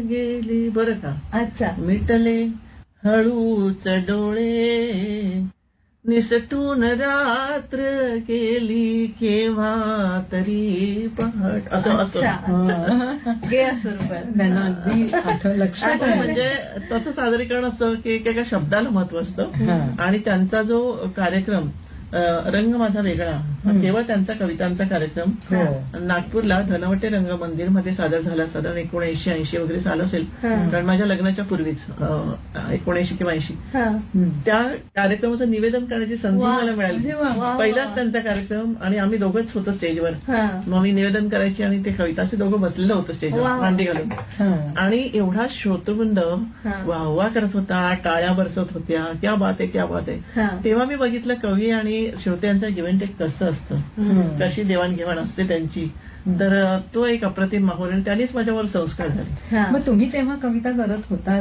गेली बरं का. अच्छा. मिटले हळूच डोळे, निसटून रात्र गेली केव्हा तरी पहाट. असं अच्छा. गे स्वरूपात त्यांना अगदी लक्षात आहे. म्हणजे तसं सादरीकरण असतं की एका शब्दाला महत्व असतं. आणि त्यांचा जो कार्यक्रम रंग माझा वेगळा केवळ त्यांचा कवितांचा कार्यक्रम नागपूरला धनवटे रंग मंदिर मध्ये सादर झाला. साधारण 1980 वगैरे साल असेल, कारण माझ्या लग्नाच्या पूर्वीच 79 किंवा 80. त्या कार्यक्रमाचं निवेदन करण्याची संधी मला मिळाली. पहिलाच त्यांचा कार्यक्रम आणि आम्ही दोघंच होतो स्टेजवर. मग मी निवेदन करायची आणि ते कविताचे दोघं बसलेलं होतं स्टेजवर मांडी घालून. आणि एवढा श्रोतवृंद वाहवा करत होता, टाळ्या बरसत होत्या, क्या बात आहे क्या बात आहे. तेव्हा मी बघितलं कवी आणि श्रोत्यांचा गिव्हन टेक कसं असतं, कशी देवाणघेवाण असते त्यांची. तर तो एक अप्रतिम माहोल आणि त्यानेच माझ्यावर संस्कार झाले. मग तुम्ही तेव्हा कविता करत होतात?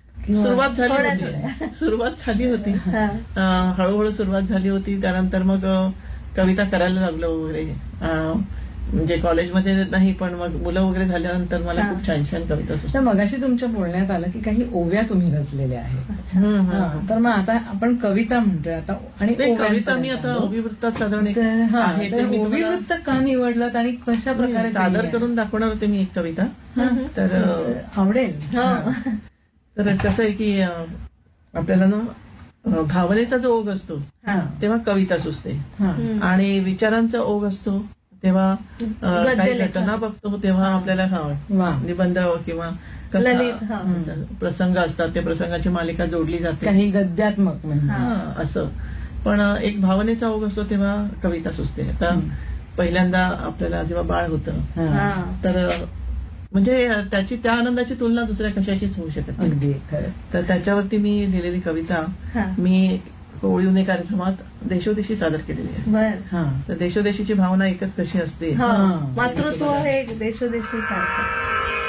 सुरुवात झाली होती. हळूहळू सुरुवात झाली होती. त्यानंतर मग कविता करायला लागलो वगैरे. म्हणजे कॉलेजमध्ये नाही, पण मग मुलं वगैरे झाल्यानंतर मला खूप छान छान कविता सुचल्या. तर मगाशी तुमच्या बोलण्यात आलं की काही ओव्या तुम्ही रचलेल्या आहेत. तर मग आता आपण कविता म्हणतोय आता, आणि कविता मी आता ओविवृत्तात साधारण ओविवृत्त का निवडलं आणि कशा प्रकारे सादर करून दाखवणार होते मी एक कविता. तर आवडेल. तर कसं आहे की आपल्याला ना भावनेचा जो ओघ असतो तेव्हा कविता सुचते, आणि विचारांचा ओघ असतो तेव्हा काही घटना बघतो तेव्हा आपल्याला निबंध किंवा प्रसंग असतात, त्या प्रसंगाची मालिका जोडली जाते, काही गद्यात्मक असं. पण एक भावनेचा ओघ असतो तेव्हा कविता सुचते. आता पहिल्यांदा आपल्याला जेव्हा बाळ होतं तर म्हणजे त्याची त्या आनंदाची तुलना दुसऱ्या कशाशीच होऊ शकत नाही. तर त्याच्यावरती मी लिहिलेली कविता मी कोळीवणे कार्यक्रमात देशोदेशी सादर केलेली आहे. तर देशोदेशीची भावना एकच कशी असते, मातृत्व हे देशोदेशी सारखं.